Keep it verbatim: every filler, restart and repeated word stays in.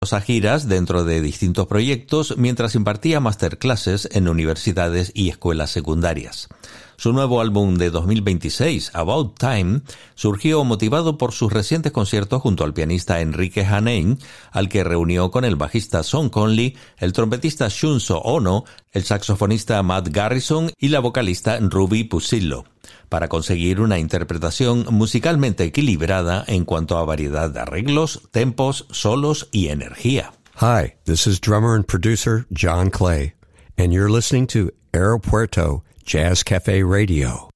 a giras dentro de distintos proyectos mientras impartía masterclasses en universidades y escuelas secundarias. Su nuevo álbum de dos mil veintiséis, About Time, surgió motivado por sus recientes conciertos junto al pianista Enrique Haney, al que reunió con el bajista Son Conley, el trompetista Shunzo Ono, el saxofonista Matt Garrison y la vocalista Ruby Pusillo, para conseguir una interpretación musicalmente equilibrada en cuanto a variedad de arreglos, tempos, solos y energía. Hi, this is drummer and producer John Clay, and you're listening to Aeropuerto Jazz Cafe Radio.